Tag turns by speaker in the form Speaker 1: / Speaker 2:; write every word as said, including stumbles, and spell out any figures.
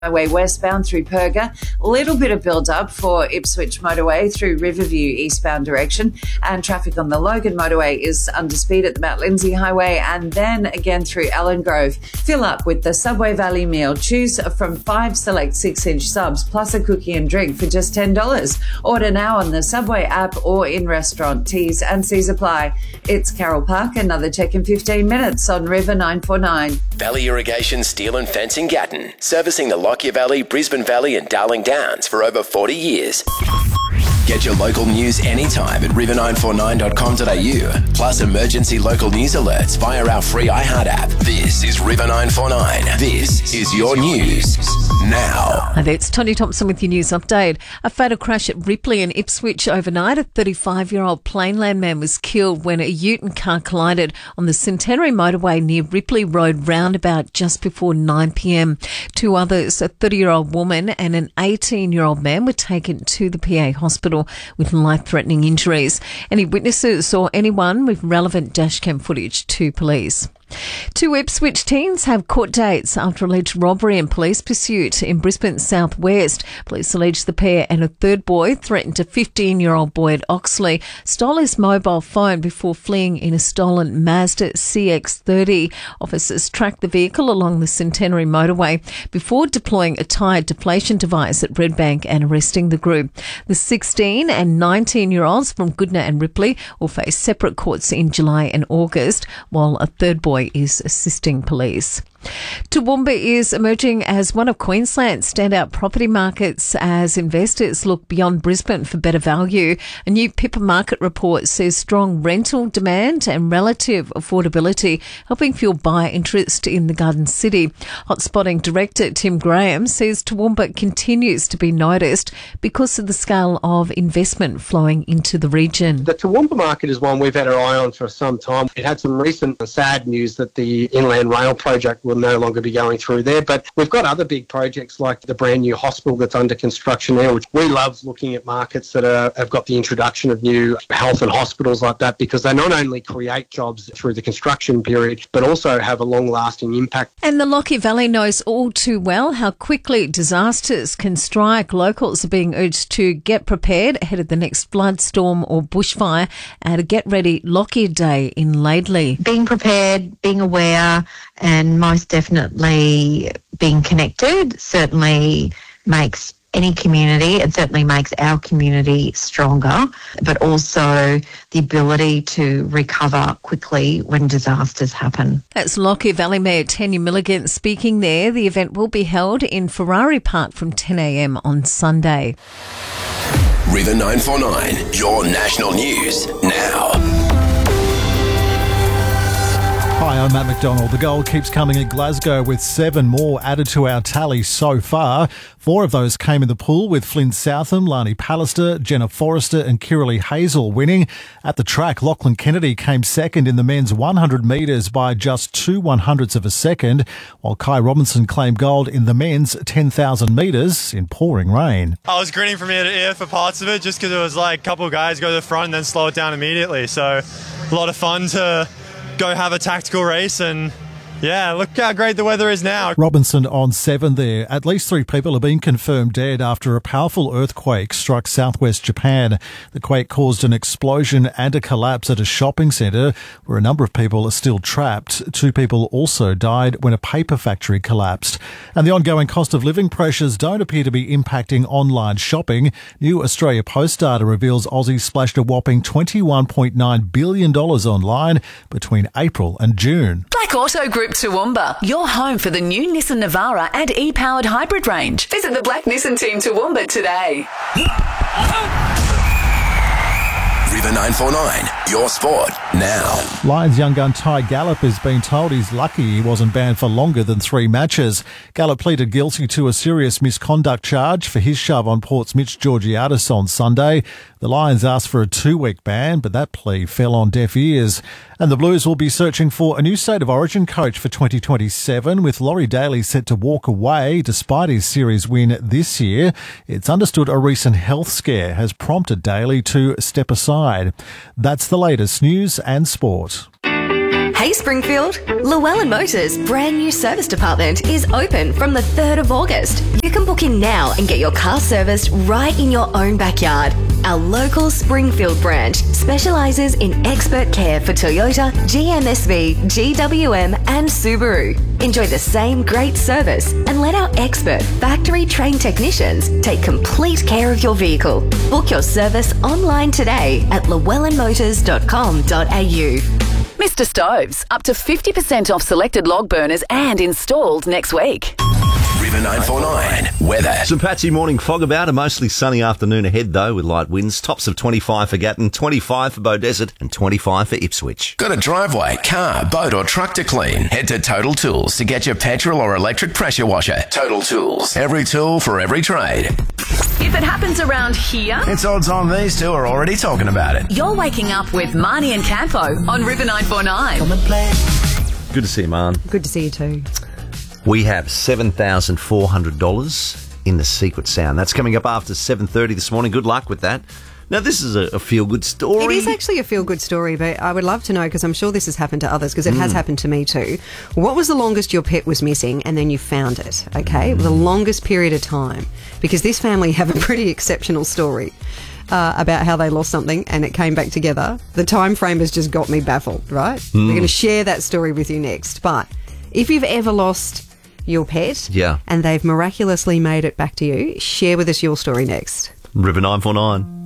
Speaker 1: Motorway westbound through Perga. A little bit of build-up for Ipswich Motorway through Riverview eastbound direction. And traffic on the Logan Motorway is under speed at the Mount Lindsay Highway. And then again through Allen Grove. Fill up with the Subway Valley meal. Choose from five select six-inch subs plus a cookie and drink for just ten dollars. Order now on the Subway app or in-restaurant. T's and C's apply. It's Carol Park. Another check in fifteen minutes on River nine four nine.
Speaker 2: Valley Irrigation Steel and Fencing Gatton. Servicing the Lockyer Valley, Brisbane Valley and Darling Downs for over forty years. Get your local news anytime at river nine four nine dot com dot a u. Plus emergency local news alerts via our free iHeart app. This is River nine four nine. This is your news now.
Speaker 3: Hi there, it's Tony Thompson with your news update. A fatal crash at Ripley in Ipswich overnight. A thirty-five-year-old Plainland man was killed when a ute and car collided on the Centenary Motorway near Ripley Road roundabout just before nine p.m. Two others, a thirty-year-old woman and an eighteen-year-old man, were taken to the P A hospital with life-threatening injuries. Any witnesses or anyone with relevant dashcam footage to police. Two Ipswich teens have court dates after alleged robbery and police pursuit in Brisbane's southwest. Police allege the pair and a third boy threatened a fifteen-year-old boy at Oxley, stole his mobile phone before fleeing in a stolen Mazda C X thirty. Officers tracked the vehicle along the Centenary Motorway before deploying a tyre deflation device at Redbank and arresting the group. The sixteen and nineteen-year-olds from Goodna and Ripley will face separate courts in July and August, while a third boy is assisting police. Toowoomba is emerging as one of Queensland's standout property markets as investors look beyond Brisbane for better value. A new Pippa Market report says strong rental demand and relative affordability helping fuel buyer interest in the Garden City. Hotspotting director Tim Graham says Toowoomba continues to be noticed because of the scale of investment flowing into the region.
Speaker 4: The Toowoomba market is one we've had our eye on for some time. It had some recent sad news that the Inland Rail project will no longer be going through there. But we've got other big projects like the brand new hospital that's under construction there, which we love looking at markets that are, have got the introduction of new health and hospitals like that, because they not only create jobs through the construction period, but also have a long-lasting impact.
Speaker 3: And the Lockyer Valley knows all too well how quickly disasters can strike. Locals are being urged to get prepared ahead of the next flood, storm or bushfire at a Get Ready Lockyer Day in Laidley.
Speaker 5: Being prepared, being aware, and most definitely being connected certainly makes any community, it certainly makes our community stronger, but also the ability to recover quickly when disasters happen.
Speaker 3: That's Lockyer Valley Mayor Tanya Milligan speaking there. The event will be held in Ferrari Park from ten a.m. on Sunday.
Speaker 2: River nine four nine, your national news now.
Speaker 6: Hi, I'm Matt McDonald. The gold keeps coming at Glasgow with seven more added to our tally so far. Four of those came in the pool with Flynn Southam, Lani Pallister, Jenna Forrester and Kiralee Hazel winning. At the track, Lachlan Kennedy came second in the men's one hundred metres by just two one-hundredths of a second, while Kai Robinson claimed gold in the men's ten thousand metres in pouring rain.
Speaker 7: I was grinning from ear to ear for parts of it just because it was like a couple of guys go to the front and then slow it down immediately. So a lot of fun to go have a tactical race, and yeah, look how great the weather is now.
Speaker 6: Robinson on seven there. At least three people have been confirmed dead after a powerful earthquake struck southwest Japan. The quake caused an explosion and a collapse at a shopping centre where a number of people are still trapped. Two people also died when a paper factory collapsed. And the ongoing cost of living pressures don't appear to be impacting online shopping. New Australia Post data reveals Aussie splashed a whopping twenty-one point nine billion dollars online between April and June.
Speaker 8: Black Auto Group Toowoomba, your home for the new Nissan Navara and e-powered hybrid range. Visit the Black Nissan team Toowoomba today.
Speaker 2: River nine four nine, your sport now.
Speaker 6: Lions young gun Ty Gallup has been told he's lucky he wasn't banned for longer than three matches. Gallup pleaded guilty to a serious misconduct charge for his shove on Port's Mitch Georgiadis on Sunday. The Lions asked for a two-week ban, but that plea fell on deaf ears. And the Blues will be searching for a new State of Origin coach for twenty twenty-seven, with Laurie Daly set to walk away despite his series win this year. It's understood a recent health scare has prompted Daly to step aside. That's the latest news and sport.
Speaker 9: Hey Springfield, Llewellyn Motors' brand new service department is open from the third of August. You can book in now and get your car serviced right in your own backyard. Our local Springfield branch specialises in expert care for Toyota, G M S V, G W M and Subaru. Enjoy the same great service and let our expert factory trained technicians take complete care of your vehicle. Book your service online today at llewellyn motors dot com dot a u.
Speaker 8: Mister Stoves, up to fifty percent off selected log burners and installed next week.
Speaker 2: River nine four nine weather.
Speaker 10: Some patchy morning fog about, a mostly sunny afternoon ahead though with light winds. Tops of twenty-five for Gatton, twenty-five for Beaudesert and twenty-five for Ipswich.
Speaker 2: Got a driveway, car, boat or truck to clean? Head to Total Tools to get your petrol or electric pressure washer. Total Tools. Every tool for every trade.
Speaker 8: If it happens around here,
Speaker 2: It's odds on these two are already talking about it.
Speaker 8: you're waking up with Marnie and Campo on River nine four nine.
Speaker 10: Good to see you, Man.
Speaker 11: Good to see you too.
Speaker 10: We have seven thousand four hundred dollars in the secret sound. That's coming up after seven thirty this morning. Good luck with that. Now, this is a, a feel-good story.
Speaker 11: It is actually a feel-good story, but I would love to know, because I'm sure this has happened to others, because it
Speaker 10: Mm.
Speaker 11: has happened to me too. What was the longest your pet was missing and then you found it, okay? The longest period of time. Because this family have a pretty exceptional story uh, about how they lost something and it came back together. The time frame has just got me baffled, right?
Speaker 10: Mm.
Speaker 11: We're going to share that story with you next. But if you've ever lost your pet
Speaker 10: Yeah.
Speaker 11: and they've miraculously made it back to you, share with us your story next.
Speaker 10: River nine four nine.